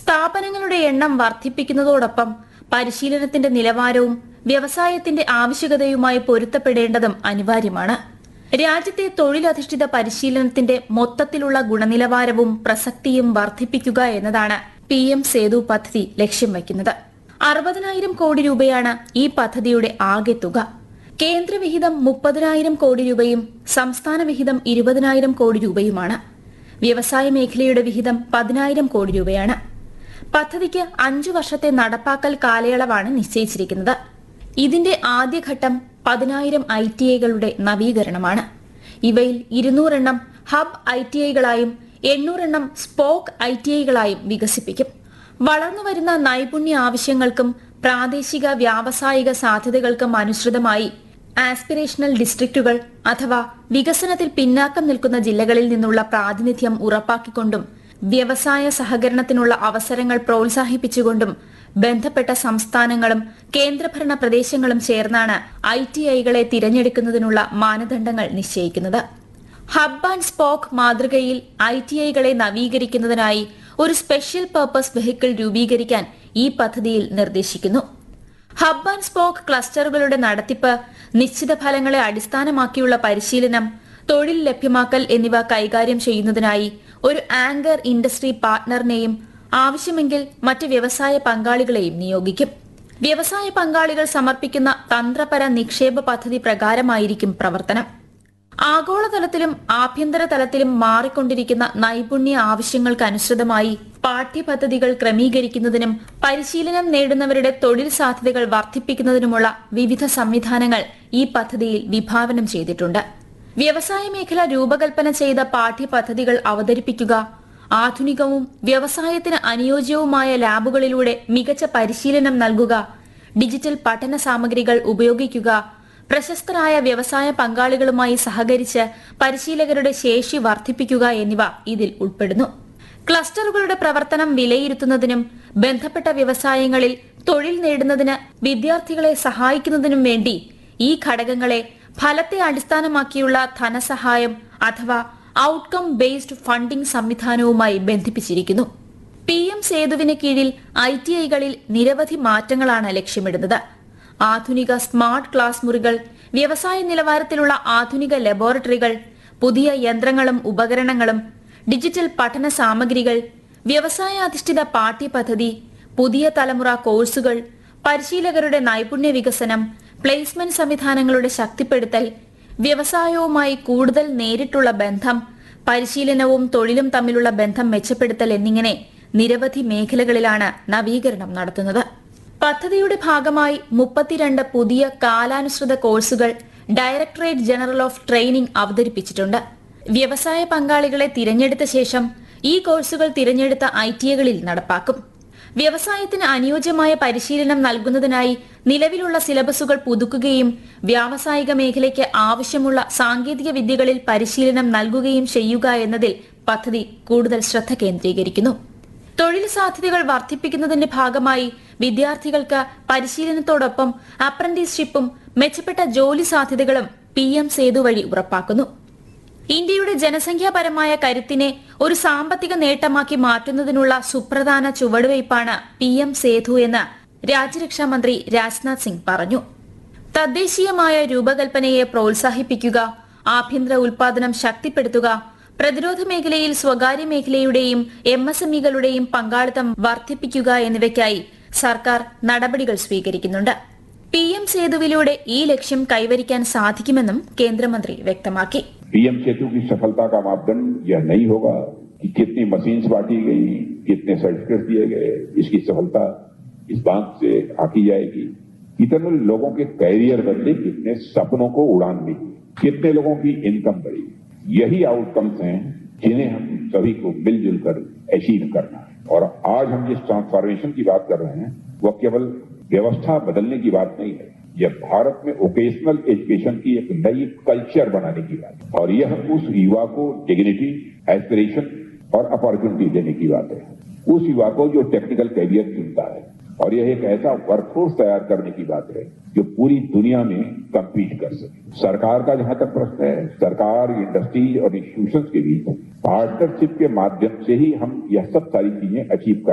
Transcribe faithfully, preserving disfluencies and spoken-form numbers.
സ്ഥാപനങ്ങളുടെ എണ്ണം വർദ്ധിപ്പിക്കുന്നതോടൊപ്പം പരിശീലനത്തിന്റെ നിലവാരവും വ്യവസായത്തിന്റെ ആവശ്യകതയുമായി പൊരുത്തപ്പെടേണ്ടതും അനിവാര്യമാണ്. രാജ്യത്തെ തൊഴിലധിഷ്ഠിത പരിശീലനത്തിന്റെ മൊത്തത്തിലുള്ള ഗുണനിലവാരവും പ്രസക്തിയും വർദ്ധിപ്പിക്കുക എന്നതാണ് പി എം സേതു പദ്ധതി ലക്ഷ്യം വയ്ക്കുന്നത്. അറുപതിനായിരം കോടി രൂപയാണ് ഈ പദ്ധതിയുടെ ആകെ തുക. കേന്ദ്ര വിഹിതം മുപ്പതിനായിരം കോടി രൂപയും സംസ്ഥാന വിഹിതം ഇരുപതിനായിരം കോടി രൂപയുമാണ്. വ്യവസായ മേഖലയുടെ വിഹിതം പതിനായിരം കോടി രൂപയാണ്. പദ്ധതിക്ക് അഞ്ചു വർഷത്തെ നടപ്പാക്കൽ കാലയളവാണ് നിശ്ചയിച്ചിരിക്കുന്നത്. ഇതിന്റെ ആദ്യഘട്ടം പതിനായിരം ഐ ടി ഐകളുടെ നവീകരണമാണ്. ഇവയിൽ ഇരുന്നൂറെണ്ണം hub I T ഐകളായും എണ്ണൂറെണ്ണം spoke I T ഐകളായും വികസിപ്പിക്കും. വളർന്നുവരുന്ന നൈപുണ്യ ആവശ്യങ്ങൾക്കും പ്രാദേശിക വ്യാവസായിക സാധ്യതകൾക്കും അനുസൃതമായി ആസ്പിറേഷണൽ ഡിസ്ട്രിക്റ്റുകൾ അഥവാ വികസനത്തിൽ പിന്നാക്കം നിൽക്കുന്ന ജില്ലകളിൽ നിന്നുള്ള പ്രാതിനിധ്യം ഉറപ്പാക്കിക്കൊണ്ടും വ്യവസായ സഹകരണത്തിനുള്ള അവസരങ്ങൾ പ്രോത്സാഹിപ്പിച്ചുകൊണ്ടും ബന്ധപ്പെട്ട സംസ്ഥാനങ്ങളും കേന്ദ്രഭരണ പ്രദേശങ്ങളും ചേർന്നാണ് ഐ ടി ഐകളെ തിരഞ്ഞെടുക്കുന്നതിനുള്ള മാനദണ്ഡങ്ങൾ നിശ്ചയിക്കുന്നത്. ഹബ് ആൻഡ് സ്പോക്ക് മാതൃകയിൽ ഐ ടി ഐകളെ നവീകരിക്കുന്നതിനായി ഒരു സ്പെഷ്യൽ പർപ്പസ് വെഹിക്കിൾ രൂപീകരിക്കാൻ ഈ പദ്ധതിയിൽ നിർദ്ദേശിക്കുന്നു. ഹബ് ആൻഡ് സ്പോക്ക് ക്ലസ്റ്ററുകളുടെ നടത്തിപ്പ്, നിശ്ചിത ഫലങ്ങളെ അടിസ്ഥാനമാക്കിയുള്ള പരിശീലനം, തൊഴിൽ ലഭ്യമാക്കൽ എന്നിവ കൈകാര്യം ചെയ്യുന്നതിനായി ഒരു ആങ്കർ ഇൻഡസ്ട്രി പാർട്ണറിനെയും ആവശ്യമെങ്കിൽ മറ്റ് വ്യവസായ പങ്കാളികളെയും നിയോഗിക്കും. വ്യവസായ പങ്കാളികൾ സമർപ്പിക്കുന്ന തന്ത്രപര നിക്ഷേപ പദ്ധതി പ്രകാരമായിരിക്കും പ്രവർത്തനം. ആഗോളതലത്തിലും ആഭ്യന്തര തലത്തിലും മാറിക്കൊണ്ടിരിക്കുന്ന നൈപുണ്യ ആവശ്യങ്ങൾക്കനുസൃതമായി പാഠ്യപദ്ധതികൾ ക്രമീകരിക്കുന്നതിനും പരിശീലനം നേടുന്നവരുടെ തൊഴിൽ സാധ്യതകൾ വർദ്ധിപ്പിക്കുന്നതിനുമുള്ള വിവിധ സംവിധാനങ്ങൾ ഈ പദ്ധതിയിൽ വിഭാവനം ചെയ്തിട്ടുണ്ട്. വ്യവസായ മേഖല രൂപകൽപ്പന ചെയ്ത പാഠ്യപദ്ധതികൾ അവതരിപ്പിക്കുക, ആധുനികവും വ്യവസായത്തിന് അനുയോജ്യവുമായ ലാബുകളിലൂടെ മികച്ച പരിശീലനം നൽകുക, ഡിജിറ്റൽ പഠന സാമഗ്രികൾ ഉപയോഗിക്കുക, പ്രശസ്തരായ വ്യവസായ പങ്കാളികളുമായി സഹകരിച്ച് പരിശീലകരുടെ ശേഷി വർദ്ധിപ്പിക്കുക എന്നിവ ഇതിൽ ഉൾപ്പെടുന്നു. ക്ലസ്റ്ററുകളുടെ പ്രവർത്തനം വിലയിരുത്തുന്നതിനും ബന്ധപ്പെട്ട വ്യവസായങ്ങളിൽ തൊഴിൽ നേടുന്നതിന് വിദ്യാർത്ഥികളെ സഹായിക്കുന്നതിനും വേണ്ടി ഈ ഘടകങ്ങളെ ഫലത്തെ അടിസ്ഥാനമാക്കിയുള്ള ധനസഹായം അഥവാ ഔട്ട്കം ബേസ്ഡ് ഫണ്ടിംഗ് സംവിധാനവുമായി ബന്ധിപ്പിച്ചിരിക്കുന്നു. പി എം സേതുവിന് കീഴിൽ ഐ ടി ഐകളിൽ നിരവധി മാറ്റങ്ങളാണ് ലക്ഷ്യമിടുന്നത്. ആധുനിക സ്മാർട്ട് ക്ലാസ് മുറികൾ, വ്യവസായ നിലവാരത്തിലുള്ള ആധുനിക ലബോറട്ടറികൾ, പുതിയ യന്ത്രങ്ങളും ഉപകരണങ്ങളും, ഡിജിറ്റൽ പഠന സാമഗ്രികൾ, വ്യവസായാധിഷ്ഠിത പാഠ്യപദ്ധതി, പുതിയ തലമുറ കോഴ്സുകൾ, പരിശീലകരുടെ നൈപുണ്യ വികസനം, പ്ലേസ്മെന്റ് സംവിധാനങ്ങളുടെ ശക്തിപ്പെടുത്തൽ, വ്യവസായവുമായി കൂടുതൽ നേരിട്ടുള്ള ബന്ധം, പരിശീലനവും തൊഴിലും തമ്മിലുള്ള ബന്ധം മെച്ചപ്പെടുത്തൽ എന്നിങ്ങനെ നിരവധി മേഖലകളിലാണ് നവീകരണം നടത്തുന്നത്. പദ്ധതിയുടെ ഭാഗമായി മുപ്പത്തിരണ്ട് പുതിയ കാലാനുസൃത കോഴ്സുകൾ ഡയറക്ടറേറ്റ് ജനറൽ ഓഫ് ട്രെയിനിംഗ് അവതരിപ്പിച്ചിട്ടുണ്ട്. വ്യവസായ പങ്കാളികളെ തിരഞ്ഞെടുത്ത ശേഷം ഈ കോഴ്സുകൾ തിരഞ്ഞെടുത്ത ഐ ടി ഐകളിൽ നടപ്പാക്കും. വ്യവസായത്തിന് അനുയോജ്യമായ പരിശീലനം നൽകുന്നതിനായി നിലവിലുള്ള സിലബസുകൾ പുതുക്കുകയും വ്യാവസായിക മേഖലയ്ക്ക് ആവശ്യമുള്ള സാങ്കേതിക വിദ്യകളിൽ പരിശീലനം നൽകുകയും ചെയ്യുക എന്നതിൽ പദ്ധതി കൂടുതൽ ശ്രദ്ധ കേന്ദ്രീകരിക്കുന്നു. തൊഴിൽ സാധ്യതകൾ വർദ്ധിപ്പിക്കുന്നതിന്റെ ഭാഗമായി വിദ്യാർത്ഥികൾക്ക് പരിശീലനത്തോടൊപ്പം അപ്രന്റീസ്ഷിപ്പും മെച്ചപ്പെട്ട ജോലി സാധ്യതകളും പി എം സേതു വഴി ഉറപ്പാക്കുന്നു. ഇന്ത്യയുടെ ജനസംഖ്യാപരമായ കരുത്തിനെ ഒരു സാമ്പത്തിക നേട്ടമാക്കി മാറ്റുന്നതിനുള്ള സുപ്രധാന ചുവടുവയ്പാണ് പി എം സേതു എന്ന് രാജ്യരക്ഷാ മന്ത്രി രാജ്നാഥ് സിംഗ് പറഞ്ഞു. തദ്ദേശീയമായ രൂപകൽപ്പനയെ പ്രോത്സാഹിപ്പിക്കുക, ആഭ്യന്തര ഉൽപാദനം ശക്തിപ്പെടുത്തുക, പ്രതിരോധ മേഖലയിൽ സ്വകാര്യ മേഖലയുടെയും എം എസ് എം ഇകളുടെയും പങ്കാളിത്തം വർദ്ധിപ്പിക്കുക എന്നിവയ്ക്കായി സർക്കാർ നടപടികൾ സ്വീകരിക്കുന്നുണ്ട്. പി എം സേതുവിലൂടെ ഈ ലക്ഷ്യം കൈവരിക്കാൻ സാധിക്കുമെന്നും കേന്ദ്രമന്ത്രി വ്യക്തമാക്കി. पीएम सेतु की सफलता का मापदंड यह नहीं होगा कि कितनी मशीन्स बांटी गई, कितने सर्टिफिकेट दिए गए. इसकी सफलता इस बात से आकी जाएगी कितने लोगों के कैरियर बदले, कितने सपनों को उड़ान मिली, कितने लोगों की इनकम बढ़ी. यही आउटकम्स हैं जिन्हें हम सभी को मिलजुल कर अचीव करना है. और आज हम जिस ट्रांसफॉर्मेशन की बात कर रहे हैं वह केवल व्यवस्था बदलने की बात नहीं है. यह भारत में वोकेशनल एजुकेशन की एक नई कल्चर बनाने की बात है. और यह उस युवा को डिग्निटी, एस्पिरेशन और अपॉर्चुनिटी देने की बात है. उस युवा को जो टेक्निकल कैरियर चुनता है. और यह एक ऐसा वर्कफोर्स तैयार करने की बात है जो पूरी दुनिया में कम्पीट कर सके. सरकार का जहां तक प्रश्न है, सरकार, इंडस्ट्री और इंस्टीट्यूशंस के बीच पार्टनरशिप के माध्यम से ही हम यह सब सारी चीजें अचीव कर